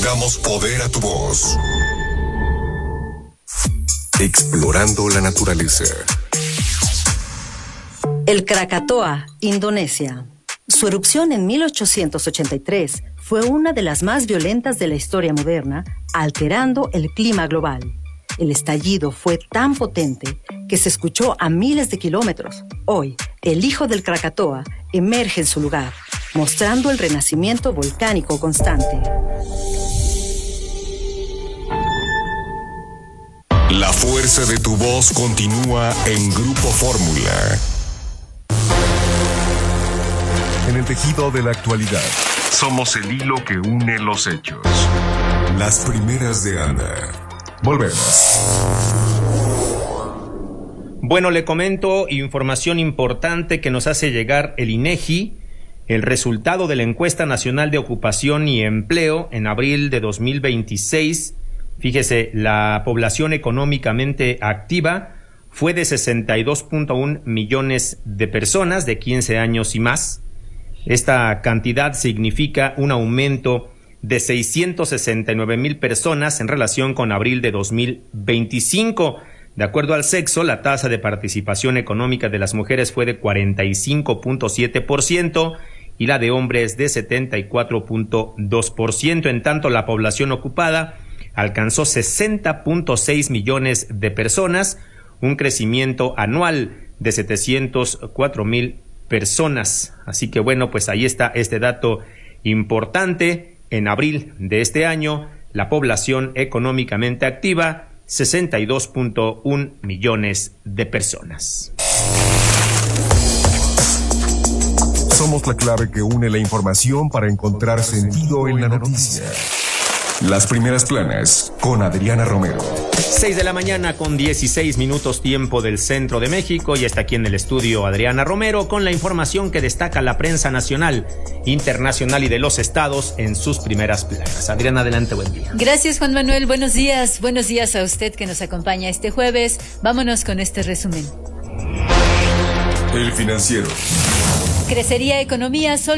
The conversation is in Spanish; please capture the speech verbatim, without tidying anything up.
damos poder a tu voz. Explorando la naturaleza. El Krakatoa, Indonesia. Su erupción en mil ochocientos ochenta y tres fue una de las más violentas de la historia moderna, alterando el clima global. El estallido fue tan potente que se escuchó a miles de kilómetros. Hoy, el hijo del Krakatoa emerge en su lugar, mostrando el renacimiento volcánico constante. La fuerza de tu voz continúa en Grupo Fórmula. En el tejido de la actualidad, somos el hilo que une los hechos. Las primeras de Ana. Volvemos. Bueno, le comento información importante que nos hace llegar el INEGI. El resultado de la encuesta nacional de ocupación y empleo en abril de dos mil veintiséis. Fíjese, la población económicamente activa fue de sesenta y dos punto uno millones de personas de quince años y más. Esta cantidad significa un aumento de seiscientos sesenta y nueve mil personas en relación con abril de dos mil veinticinco. De acuerdo al sexo, la tasa de participación económica de las mujeres fue de cuarenta y cinco punto siete por ciento y la de hombres de setenta y cuatro punto dos por ciento. En tanto, la población ocupada alcanzó sesenta punto seis millones de personas, un crecimiento anual de setecientos cuatro mil personas. Así que bueno, pues ahí está este dato importante. En abril de este año, la población económicamente activa, sesenta y dos punto uno millones de personas. Somos la clave que une la información para encontrar sentido en la noticia. Las primeras planas con Adriana Romero. seis de la mañana con dieciséis minutos tiempo del centro de México y está aquí en el estudio Adriana Romero con la información que destaca la prensa nacional, internacional y de los estados en sus primeras planas. Adriana, adelante, buen día. Gracias, Juan Manuel, buenos días, buenos días a usted que nos acompaña este jueves. Vámonos con este resumen. El Financiero. Crecería economía solo